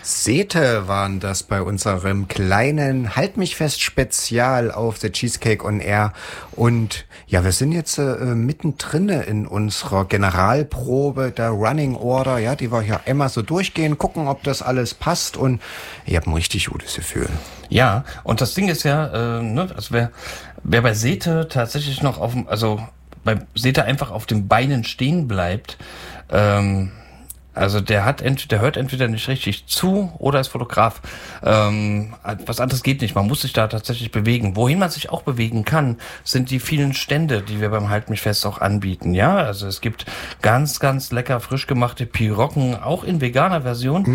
Sete waren das bei unserem kleinen Halt mich fest Spezial auf The Cheesecake on Air. Und ja, wir sind jetzt mittendrin in unserer Generalprobe der Running Order. Ja, die wir hier einmal so durchgehen, gucken, ob das alles passt. Und ich habe ein richtig gutes Gefühl. Ja, und das Ding ist ja, also wer bei Sete tatsächlich noch bei Sete einfach auf den Beinen stehen bleibt, also der hört entweder nicht richtig zu oder ist Fotograf. Was anderes geht nicht. Man muss sich da tatsächlich bewegen. Wohin man sich auch bewegen kann, sind die vielen Stände, die wir beim Halt mich fest auch anbieten. Ja, also es gibt ganz, ganz lecker frisch gemachte Pirocken, auch in veganer Version.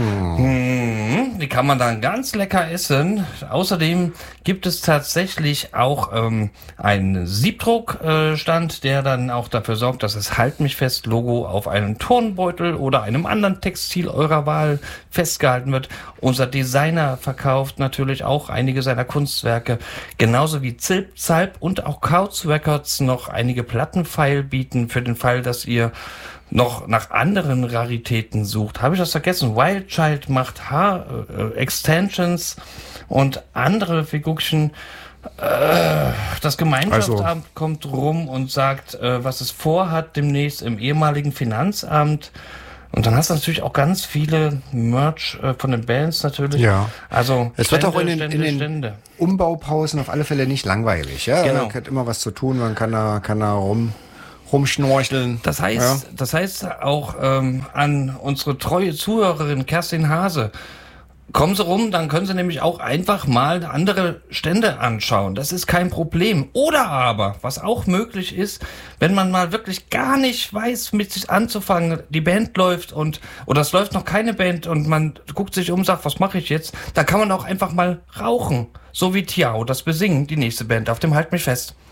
Die kann man dann ganz lecker essen. Außerdem gibt es tatsächlich auch einen Siebdruckstand, der dann auch dafür sorgt, dass das Halt mich fest Logo auf einem Turnbeutel oder einem anderen Textil eurer Wahl festgehalten wird. Unser Designer verkauft natürlich auch einige seiner Kunstwerke, genauso wie Zalp und auch Couch Records noch einige Plattenfile bieten für den Fall, dass ihr noch nach anderen Raritäten sucht. Habe ich das vergessen? Wild Child macht Haar-Extensions und andere Figurchen. Das Gemeinschaftsamt kommt rum und sagt, was es vorhat demnächst im ehemaligen Finanzamt. Und dann hast du natürlich auch ganz viele Merch von den Bands natürlich. Ja. Also es wird auch in den Umbaupausen auf alle Fälle nicht langweilig. Ja, genau. Man hat immer was zu tun, man kann da rumschnorcheln. Das heißt auch an unsere treue Zuhörerin Kerstin Hase: Kommen Sie rum, dann können Sie nämlich auch einfach mal andere Stände anschauen. Das ist kein Problem. Oder aber, was auch möglich ist, wenn man mal wirklich gar nicht weiß, mit sich anzufangen, die Band läuft oder es läuft noch keine Band und man guckt sich um und sagt, was mache ich jetzt? Da kann man auch einfach mal rauchen. So wie Tiao, das Besingen, die nächste Band auf dem Halt mich fest.